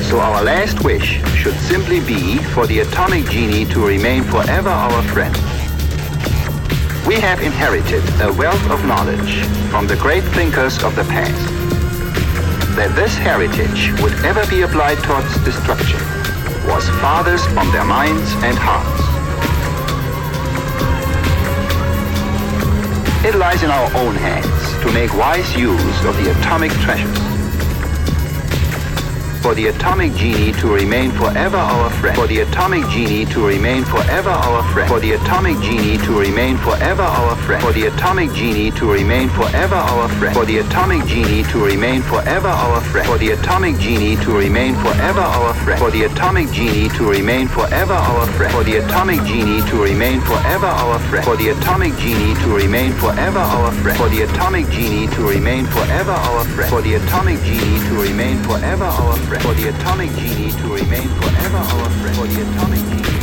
So our last wish should simply be for the atomic genie to remain forever our friend. We have inherited a wealth of knowledge from the great thinkers of the past. That this heritage would ever be applied towards destruction was farthest from their minds and hearts. It lies in our own hands to make wise use of the atomic treasures. For the atomic genie to remain forever our friend. For the atomic genie to remain forever our friend. For the atomic genie to remain forever our friend. For the atomic genie to remain forever our friend. For the atomic genie to remain forever our friend. For the atomic genie to remain forever our friend. For the atomic genie to remain forever our friend. For the atomic genie to remain forever our friend. For the atomic genie to remain forever our friend. For the atomic genie to remain forever our friend. For the atomic genie to remain forever our friend. For the atomic genie to remain forever our friend. For the atomic genie